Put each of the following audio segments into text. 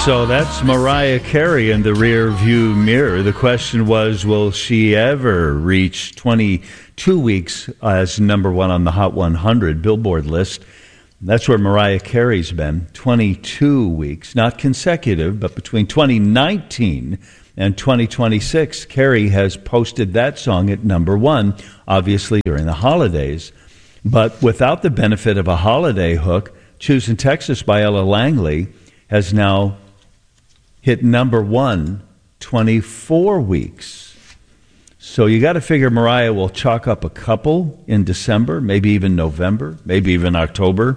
So that's Mariah Carey in the rear view mirror. The question was, will she ever reach 22 weeks as number one on the Hot 100 Billboard list? That's where Mariah Carey's been, 22 weeks, not consecutive, but between 2019 and 2026, Carey has posted that song at number one, obviously during the holidays. But without the benefit of a holiday hook, Choosing Texas by Ella Langley has now hit number one 24 weeks. So you got to figure Mariah will chalk up a couple in December, maybe even November, maybe even October.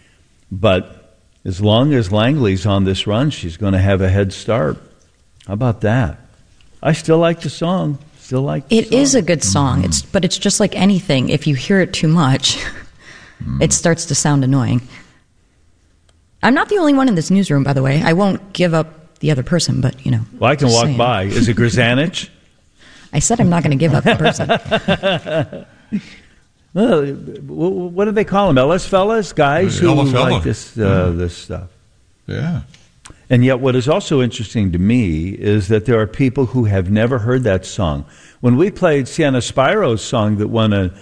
But as long as Langley's on this run, she's going to have a head start. How about that? I still like the song. It is a good song, but it's just like anything. If you hear it too much, it starts to sound annoying. I'm not the only one in this newsroom, by the way. I won't give up the other person, but, you know. Well, I can walk by. Is it Grzanich? I said I'm not going to give up the person. Well, what do they call them? Ellis fellas? Guys who like this stuff. Yeah. And yet what is also interesting to me is that there are people who have never heard that song. When we played Sienna Spiro's song that won an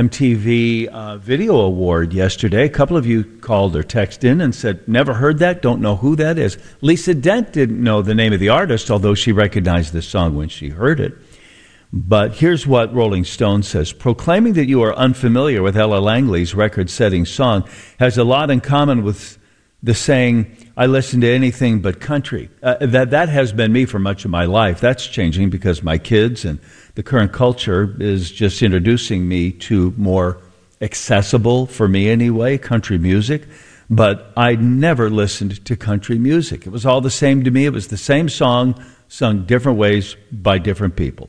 MTV Video Award yesterday, a couple of you called or texted in and said, never heard that, don't know who that is. Lisa Dent didn't know the name of the artist, although she recognized the song when she heard it. But here's what Rolling Stone says. Proclaiming that you are unfamiliar with Ella Langley's record-setting song has a lot in common with the saying, I listen to anything but country. That has been me for much of my life. That's changing because my kids and the current culture is just introducing me to more accessible, for me anyway, country music. But I never listened to country music. It was all the same to me. It was the same song, sung different ways by different people.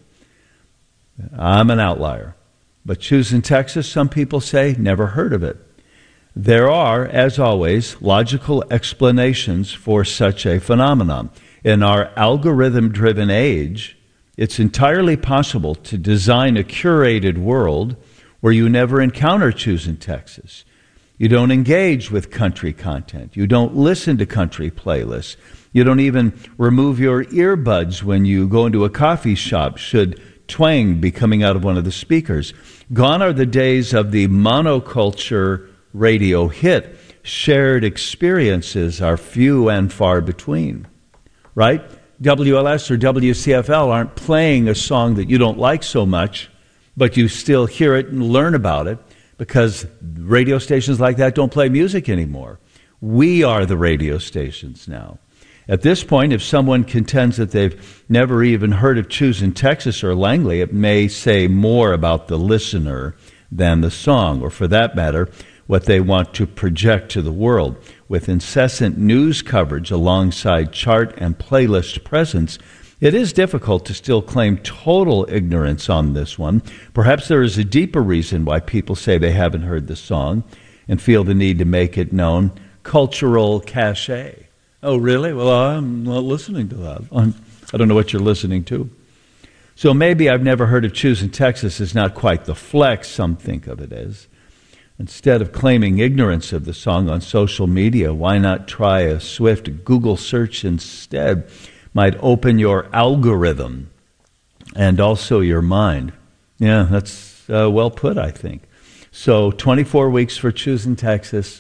I'm an outlier. But Choosing Texas, some people say, never heard of it. There are, as always, logical explanations for such a phenomenon. In our algorithm-driven age, it's entirely possible to design a curated world where you never encounter Choosing Texas. You don't engage with country content. You don't listen to country playlists. You don't even remove your earbuds when you go into a coffee shop, should twang be coming out of one of the speakers. Gone are the days of the monoculture radio hit. Shared experiences are few and far between, right? WLS or WCFL aren't playing a song that you don't like so much, but you still hear it and learn about it because radio stations like that don't play music anymore. We are the radio stations now. At this point, if someone contends that they've never even heard of Choosing Texas or Langley, it may say more about the listener than the song, or for that matter, what they want to project to the world. With incessant news coverage alongside chart and playlist presence, it is difficult to still claim total ignorance on this one. Perhaps there is a deeper reason why people say they haven't heard the song and feel the need to make it known. Cultural cachet. Oh, really? Well, I'm not listening to that. I don't know what you're listening to. So maybe I've never heard of Choosing Texas is not quite the flex some think of it as. Instead of claiming ignorance of the song on social media, why not try a swift Google search instead? Might open your algorithm and also your mind. Yeah, that's well put, I think. So 24 weeks for Choosing Texas,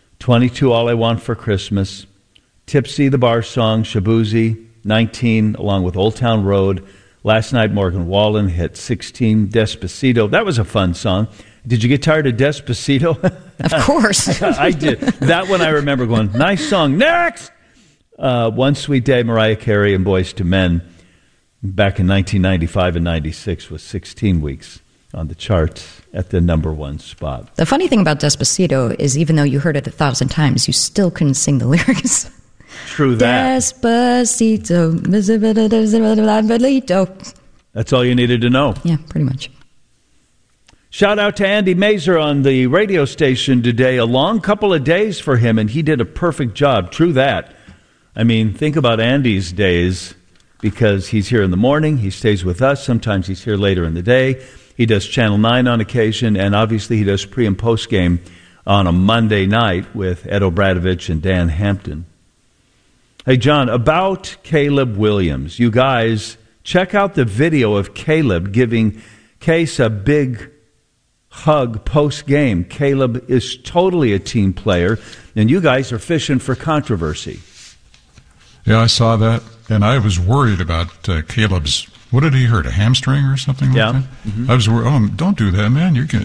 22 All I Want for Christmas, Tipsy, the bar song, Shabuzi, 19, along with Old Town Road. Last night, Morgan Wallen hit 16, Despacito. That was a fun song. Did you get tired of Despacito? Of course. I did. That one I remember going, nice song. Next! One Sweet Day, Mariah Carey and Boyz II Men, back in 1995 and 96, was 16 weeks on the charts at the number one spot. The funny thing about Despacito is even though you heard it 1,000 times, you still couldn't sing the lyrics. True that. Despacito. That's all you needed to know. Yeah, pretty much. Shout out to Andy Mazer on the radio station today. A long couple of days for him, and he did a perfect job. True that. I mean, think about Andy's days, because he's here in the morning, he stays with us, sometimes he's here later in the day. He does Channel 9 on occasion, and obviously he does pre- and post-game on a Monday night with Ed O'Bradovich and Dan Hampton. Hey, John, about Caleb Williams, you guys check out the video of Caleb giving Case a big hug post-game. Caleb is totally a team player, and you guys are fishing for controversy. Yeah, I saw that, and I was worried about Caleb's, what did he hurt, a hamstring or something like that? Mm-hmm. I was worried, don't do that, man.